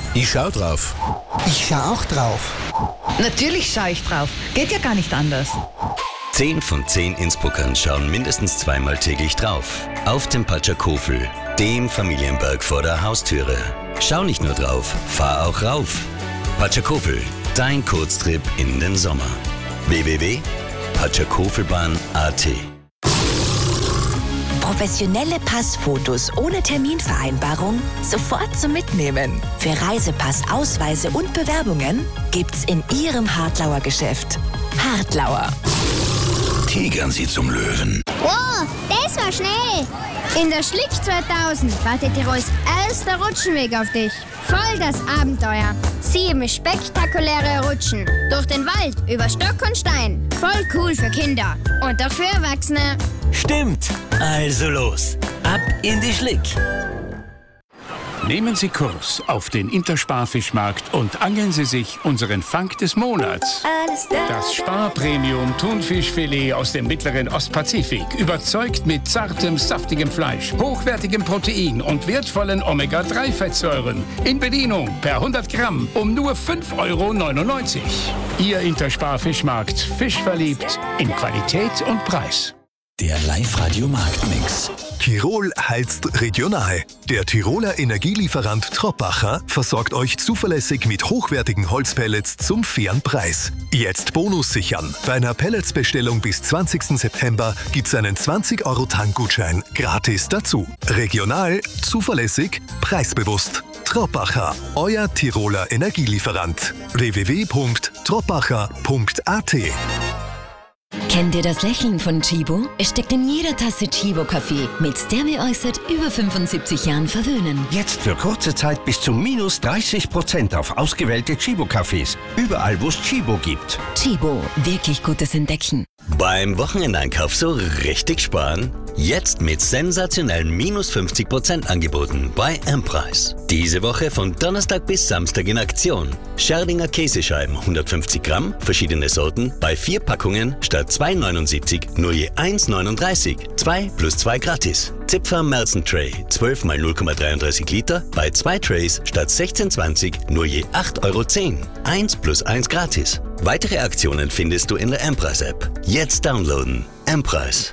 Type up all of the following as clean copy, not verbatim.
Ich schau drauf. Ich schau auch drauf. Natürlich schaue ich drauf. Geht ja gar nicht anders. 10 von 10 Innsbruckern schauen mindestens zweimal täglich drauf. Auf dem Patschakofel, dem Familienberg vor der Haustüre. Schau nicht nur drauf, fahr auch rauf. Patschakofel, dein Kurztrip in den Sommer. www.patschakofelbahn.at. Professionelle Passfotos ohne Terminvereinbarung sofort zum Mitnehmen. Für Reisepass, Ausweise und Bewerbungen gibt's in Ihrem Hartlauer Geschäft. Hartlauer. Tigern Sie zum Löwen. Wow, das war schnell. In der Schlick 2000 wartet Tirols erster Rutschenweg auf dich. Voll das Abenteuer. 7 spektakuläre Rutschen. Durch den Wald, über Stock und Stein. Voll cool für Kinder. Und auch für Erwachsene. Stimmt. Also los. Ab in die Schlick. Nehmen Sie Kurs auf den Intersparfischmarkt und angeln Sie sich unseren Fang des Monats. Das Sparpremium-Thunfischfilet aus dem mittleren Ostpazifik. Überzeugt mit zartem, saftigem Fleisch, hochwertigem Protein und wertvollen Omega-3-Fettsäuren. In Bedienung per 100 Gramm um nur 5,99 €. Ihr Intersparfischmarkt. Fisch verliebt in Qualität und Preis. Der Live-Radio-Marktmix. Tirol heizt regional. Der Tiroler Energielieferant Troppacher versorgt euch zuverlässig mit hochwertigen Holzpellets zum fairen Preis. Jetzt Bonus sichern. Bei einer Pelletsbestellung bis 20. September gibt's einen 20 € Tankgutschein gratis dazu. Regional, zuverlässig, preisbewusst. Troppacher, euer Tiroler Energielieferant. www.troppacher.at. Kennt ihr das Lächeln von Chibo? Es steckt in jeder Tasse Chibo-Kaffee, mit der wir euch seit über 75 Jahren verwöhnen. Jetzt für kurze Zeit bis zu minus 30% auf ausgewählte Chibo-Cafés. Überall, wo es Chibo gibt. Chibo, wirklich gutes Entdecken. Beim Wochenendeinkauf so richtig sparen? Jetzt mit sensationellen minus 50% Angeboten bei M-Preis. Diese Woche von Donnerstag bis Samstag in Aktion. Scherdinger Käsescheiben 150 Gramm, verschiedene Sorten, bei 4 Packungen statt 2,79 nur je 1,39. 2 plus 2 gratis. Zipfer Melzen Tray 12 mal 0,33 Liter, bei 2 Trays statt 16,20 nur je 8,10 €. 1 plus 1 gratis. Weitere Aktionen findest du in der M-Preis-App. Jetzt downloaden. M-Preis.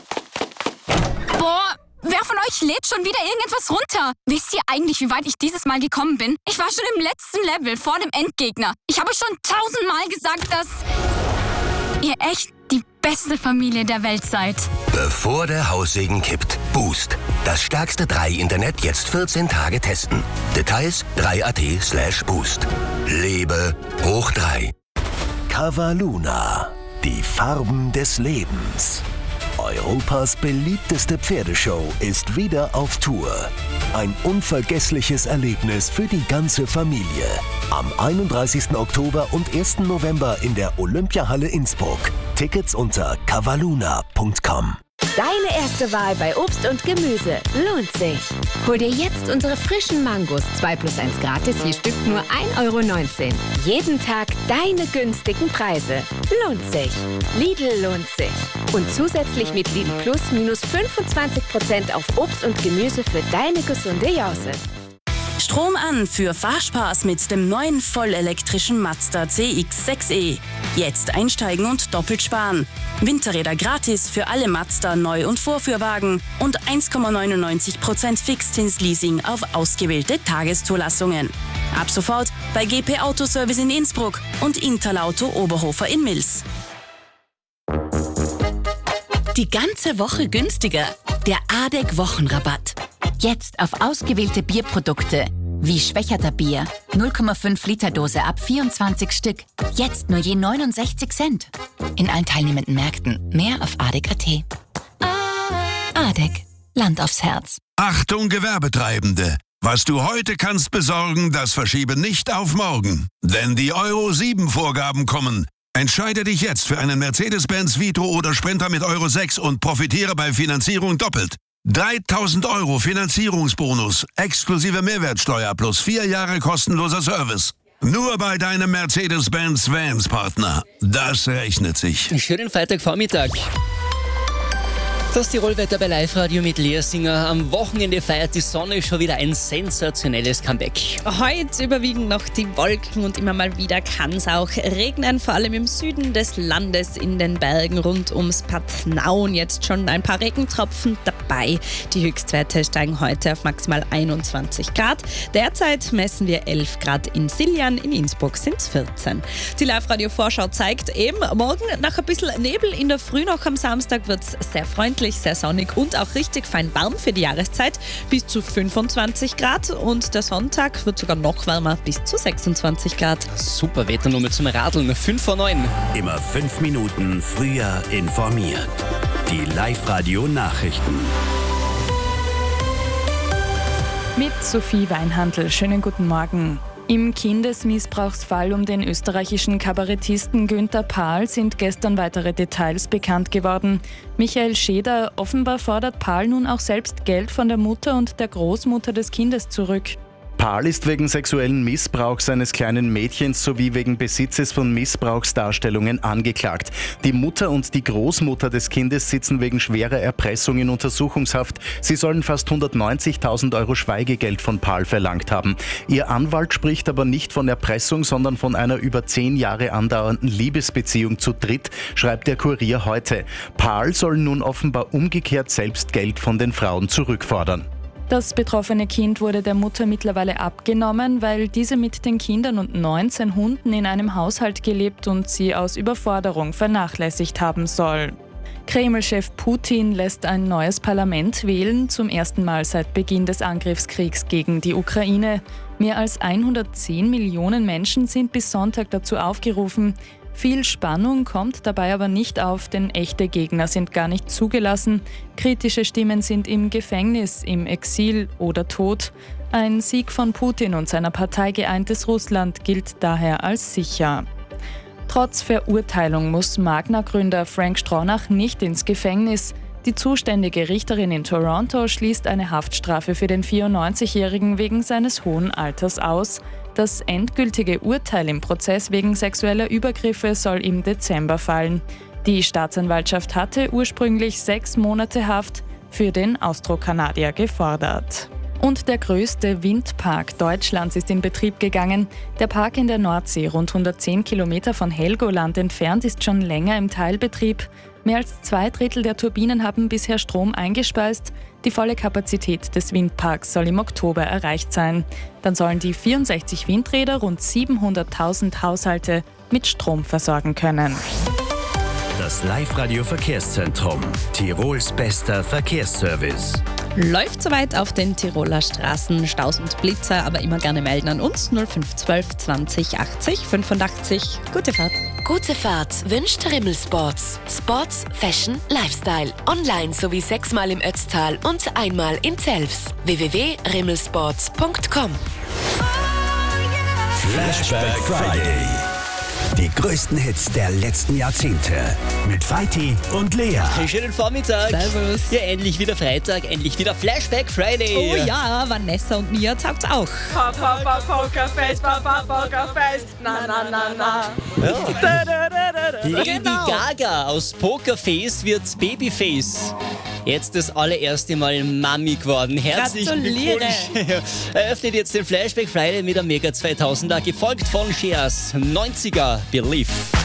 Boah, wer von euch lädt schon wieder irgendetwas runter? Wisst ihr eigentlich, wie weit ich dieses Mal gekommen bin? Ich war schon im letzten Level, vor dem Endgegner. Ich habe schon 1000-mal gesagt, dass ihr echt die beste Familie der Welt seid. Bevor der Haussegen kippt. Boost. Das stärkste 3-Internet jetzt 14 Tage testen. Details 3.at/boost. Lebe hoch 3. Cavaluna. Die Farben des Lebens. Europas beliebteste Pferdeshow ist wieder auf Tour. Ein unvergessliches Erlebnis für die ganze Familie. Am 31. Oktober und 1. November in der Olympiahalle Innsbruck. Tickets unter cavaluna.com. Deine erste Wahl bei Obst und Gemüse lohnt sich. Hol dir jetzt unsere frischen Mangos 2+1 gratis, je Stück nur 1,19 €. Jeden Tag deine günstigen Preise. Lohnt sich. Lidl lohnt sich. Und zusätzlich mit Lidl Plus minus 25% auf Obst und Gemüse für deine gesunde Jause. Strom an für Fahrspaß mit dem neuen vollelektrischen Mazda CX-6e. Jetzt einsteigen und doppelt sparen. Winterräder gratis für alle Mazda Neu- und Vorführwagen und 1,99% Fixzinsleasing auf ausgewählte Tageszulassungen. Ab sofort bei GP Autoservice in Innsbruck und Interlauto Oberhofer in Mils. Die ganze Woche günstiger. Der ADEC-Wochenrabatt. Jetzt auf ausgewählte Bierprodukte. Wie Schwächerter Bier. 0,5 Liter Dose ab 24 Stück. Jetzt nur je 69 Cent. In allen teilnehmenden Märkten. Mehr auf ADEC.at. ADEC. Land aufs Herz. Achtung Gewerbetreibende! Was du heute kannst besorgen, das verschiebe nicht auf morgen. Denn die Euro 7 Vorgaben kommen. Entscheide dich jetzt für einen Mercedes-Benz Vito oder Sprinter mit Euro 6 und profitiere bei Finanzierung doppelt. 3.000 € Finanzierungsbonus, exklusive Mehrwertsteuer plus 4 Jahre kostenloser Service. Nur bei deinem Mercedes-Benz Vans Partner. Das rechnet sich. Schönen Freitagvormittag. Das Tirolwetter bei Live-Radio mit Lea Singer. Am Wochenende feiert die Sonne schon wieder ein sensationelles Comeback. Heute überwiegen noch die Wolken und immer mal wieder kann es auch regnen, vor allem im Süden des Landes, in den Bergen rund ums Paznaun. Jetzt schon ein paar Regentropfen dabei. Die Höchstwerte steigen heute auf maximal 21 Grad. Derzeit messen wir 11 Grad in Siljan, in Innsbruck sind es 14. Die Live-Radio-Vorschau zeigt eben, morgen nach ein bisschen Nebel in der Früh noch am Samstag wird es sehr freundlich, sehr sonnig und auch richtig fein warm für die Jahreszeit, bis zu 25 Grad und der Sonntag wird sogar noch wärmer, bis zu 26 Grad. Super Wetternummer zum Radeln, 5 vor 9. Immer 5 Minuten früher informiert. Die Live-Radio-Nachrichten. Mit Sophie Weinhandl, schönen guten Morgen. Im Kindesmissbrauchsfall um den österreichischen Kabarettisten Günther Pahl sind gestern weitere Details bekannt geworden. Michael Scheder, offenbar fordert Pahl nun auch selbst Geld von der Mutter und der Großmutter des Kindes zurück. Pahl ist wegen sexuellen Missbrauchs seines kleinen Mädchens sowie wegen Besitzes von Missbrauchsdarstellungen angeklagt. Die Mutter und die Großmutter des Kindes sitzen wegen schwerer Erpressung in Untersuchungshaft. Sie sollen fast 190.000 Euro Schweigegeld von Pahl verlangt haben. Ihr Anwalt spricht aber nicht von Erpressung, sondern von einer über 10 Jahre andauernden Liebesbeziehung zu dritt, schreibt der Kurier heute. Pahl soll nun offenbar umgekehrt selbst Geld von den Frauen zurückfordern. Das betroffene Kind wurde der Mutter mittlerweile abgenommen, weil diese mit den Kindern und 19 Hunden in einem Haushalt gelebt und sie aus Überforderung vernachlässigt haben soll. Kreml-Chef Putin lässt ein neues Parlament wählen, zum ersten Mal seit Beginn des Angriffskriegs gegen die Ukraine. Mehr als 110 Millionen Menschen sind bis Sonntag dazu aufgerufen. Viel Spannung kommt dabei aber nicht auf, denn echte Gegner sind gar nicht zugelassen. Kritische Stimmen sind im Gefängnis, im Exil oder tot. Ein Sieg von Putin und seiner Partei Geeintes Russland gilt daher als sicher. Trotz Verurteilung muss Magna-Gründer Frank Stronach nicht ins Gefängnis. Die zuständige Richterin in Toronto schließt eine Haftstrafe für den 94-Jährigen wegen seines hohen Alters aus. Das endgültige Urteil im Prozess wegen sexueller Übergriffe soll im Dezember fallen. Die Staatsanwaltschaft hatte ursprünglich 6 Monate Haft für den Austrokanadier gefordert. Und der größte Windpark Deutschlands ist in Betrieb gegangen. Der Park in der Nordsee, rund 110 Kilometer von Helgoland entfernt, ist schon länger im Teilbetrieb. Mehr als 2/3 der Turbinen haben bisher Strom eingespeist. Die volle Kapazität des Windparks soll im Oktober erreicht sein. Dann sollen die 64 Windräder rund 700.000 Haushalte mit Strom versorgen können. Das Live-Radio-Verkehrszentrum. Tirols bester Verkehrsservice. Läuft soweit auf den Tiroler Straßen, Staus und Blitzer, aber immer gerne melden an uns 0512 20 80 85. Gute Fahrt. Gute Fahrt wünscht Rimmel Sports. Sports, Fashion, Lifestyle. Online sowie 6-mal im Ötztal und einmal in Zelfs. www.rimmelsports.com. Flashback Friday. Die größten Hits der letzten Jahrzehnte. Mit Feiti und Lea. Schönen Vormittag. Servus. Ja, endlich wieder Freitag, endlich wieder Flashback Friday. Oh ja, Vanessa und Mia taugt's auch. Papa, Pokerface, Papa, Pokerface, na, na, na, na. Ja. Lady Gaga aus Pokerface wird Babyface. Jetzt das allererste Mal Mami geworden. Herzlichen Glückwunsch. Eröffnet jetzt den Flashback Friday mit der Mega 2000er, gefolgt von Shears 90er Belief.